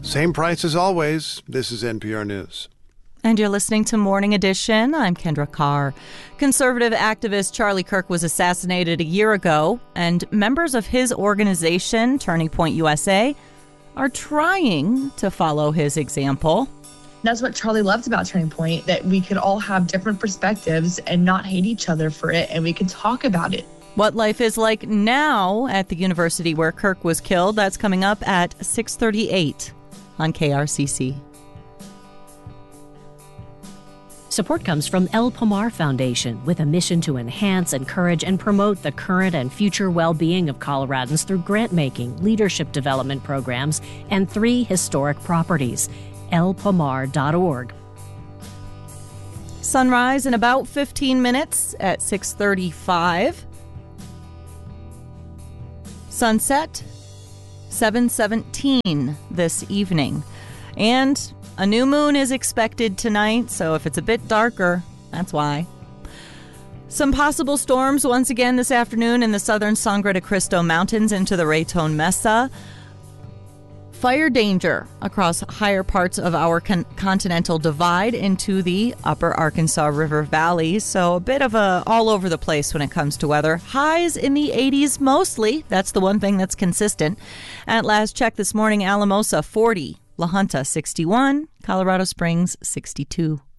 Same price as always. This is NPR News. And you're listening to Morning Edition. I'm Kendra Carr. Conservative activist Charlie Kirk was assassinated a year ago, and members of his organization, Turning Point USA, are trying to follow his example. That's what Charlie loved about Turning Point, that we could all have different perspectives and not hate each other for it, and we could talk about it. What life is like now at the university where Kirk was killed, that's coming up at 6:38 on KRCC. Support comes from El Pomar Foundation, with a mission to enhance, encourage, and promote the current and future well-being of Coloradans through grant-making, leadership development programs, and 3 historic properties. elpomar.org. Sunrise in about 15 minutes at 6:35. Sunset, 7:17 this evening. And a new moon is expected tonight, so if it's a bit darker, that's why. Some possible storms once again this afternoon in the southern Sangre de Cristo Mountains into the Raton Mesa. Fire danger across higher parts of our continental divide into the upper Arkansas River Valley. So a bit of a all over the place when it comes to weather. Highs in the 80s mostly. That's the one thing that's consistent. At last check this morning, Alamosa 40, La Junta 61, Colorado Springs 62.